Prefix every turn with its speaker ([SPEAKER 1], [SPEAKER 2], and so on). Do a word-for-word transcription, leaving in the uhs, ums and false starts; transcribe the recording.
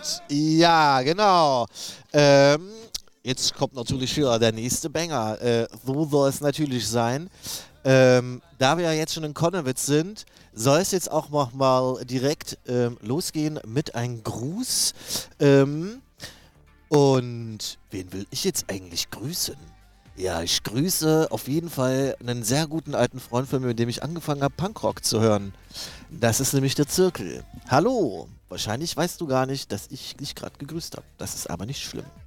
[SPEAKER 1] Ja, genau. Ähm, jetzt kommt natürlich wieder der nächste Banger. Äh, so soll es natürlich sein. Ähm, da wir ja jetzt schon in Konnewitz sind, soll es jetzt auch noch mal direkt ähm, losgehen mit einem Gruß. Ähm, und wen will ich jetzt eigentlich grüßen? Ja, ich grüße auf jeden Fall einen sehr guten alten Freund von mir, mit dem ich angefangen habe, Punkrock zu hören. Das ist nämlich der Zirkel. Hallo! Wahrscheinlich weißt du gar nicht, dass ich dich gerade gegrüßt habe. Das ist aber nicht schlimm.